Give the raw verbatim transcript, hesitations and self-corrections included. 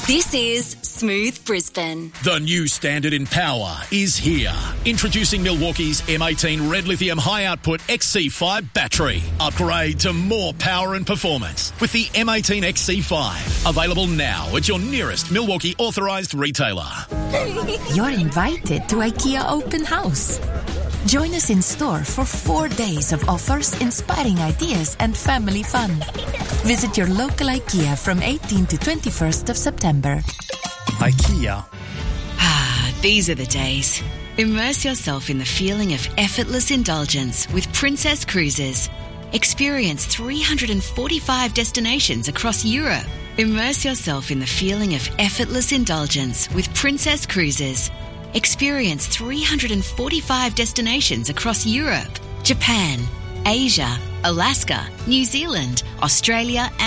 This is Smooth Brisbane. The new standard in power is here. Introducing Milwaukee's M eighteen Red Lithium High Output X C five battery. Upgrade to more power and performance with the M eighteen X C five. Available now at your nearest Milwaukee authorised retailer. You're invited to IKEA Open House. Join us in store for four days of offers, inspiring ideas and family fun. Visit your local IKEA from eighteenth to twenty-first of September. IKEA. Ah, these are the days. Immerse yourself in the feeling of effortless indulgence with Princess Cruises. Experience three hundred forty-five destinations across Europe. Immerse yourself in the feeling of effortless indulgence with Princess Cruises. Experience three hundred forty-five destinations across Europe, Japan, Asia, Alaska, New Zealand, Australia, and